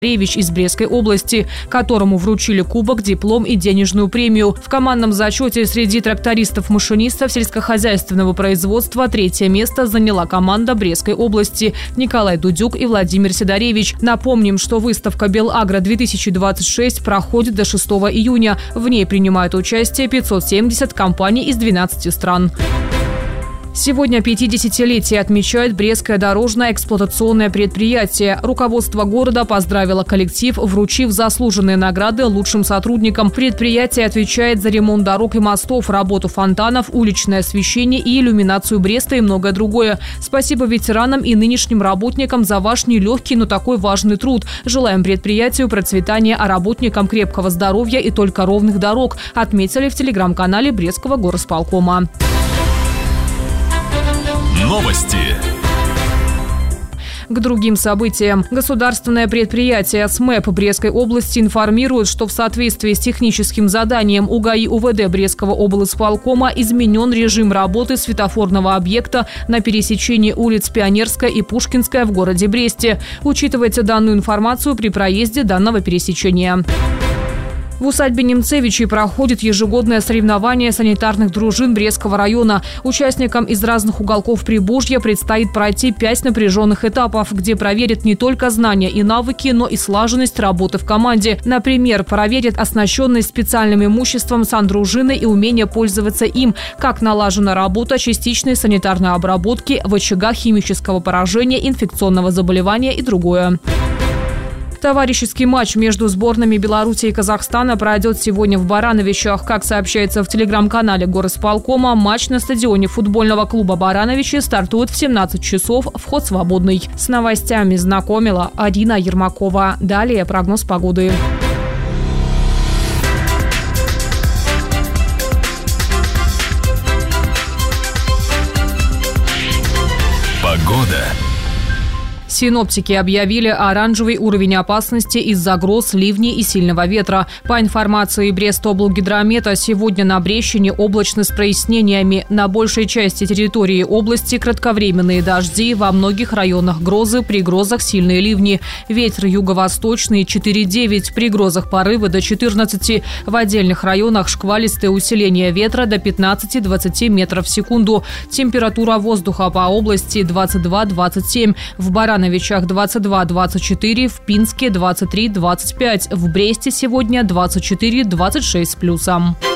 Ревич из Брестской области, которому вручили кубок, диплом и денежную премию. В командном зачете среди трактористов-машинистов сельскохозяйственного производства 3-е место заняла команда Брестской области Николай Дудюк и Владимир Сидоревич. Напомним, что выставка «Белагро-2026» проходит до 6 июня. В ней принимают участие 570 компаний из 12 стран. Сегодня 50-летие отмечает Брестское дорожное эксплуатационное предприятие. Руководство города поздравило коллектив, вручив заслуженные награды лучшим сотрудникам. Предприятие отвечает за ремонт дорог и мостов, работу фонтанов, уличное освещение и иллюминацию Бреста и многое другое. Спасибо ветеранам и нынешним работникам за ваш нелегкий, но такой важный труд. Желаем предприятию процветания, а работникам крепкого здоровья и только ровных дорог, отметили в телеграм-канале Брестского горосполкома. Новости. К другим событиям. Государственное предприятие СМЭП Брестской области информирует, что в соответствии с техническим заданием УГАИ УВД Брестского облисполкома изменен режим работы светофорного объекта на пересечении улиц Пионерская и Пушкинская в городе Бресте. Учитывайте данную информацию при проезде данного пересечения. В усадьбе Немцевичей проходит ежегодное соревнование санитарных дружин Брестского района. Участникам из разных уголков Прибужья предстоит пройти 5 напряженных этапов, где проверят не только знания и навыки, но и слаженность работы в команде. Например, проверят оснащенность специальным имуществом сандружины и умение пользоваться им, как налажена работа частичной санитарной обработки в очагах химического поражения, инфекционного заболевания и другое. Товарищеский матч между сборными Беларуси и Казахстана пройдет сегодня в Барановичах. Как сообщается в телеграм-канале горосполкома, матч на стадионе футбольного клуба «Барановичи» стартует в 17 часов. Вход свободный. С новостями знакомила Арина Ермакова. Далее прогноз погоды. Погода. Синоптики объявили оранжевый уровень опасности из-за гроз, ливней и сильного ветра. По информации Брестоблгидромета, сегодня на Брещине облачно с прояснениями. На большей части территории области кратковременные дожди, во многих районах грозы, при грозах сильные ливни. Ветер юго-восточный 4,9, при грозах порывы до 14. В отдельных районах шквалистое усиление ветра до 15-20 метров в секунду. Температура воздуха по области 22-27. В Барановичах 22-24, в Пинске 23-25, в Бресте сегодня 24-26 с плюсом.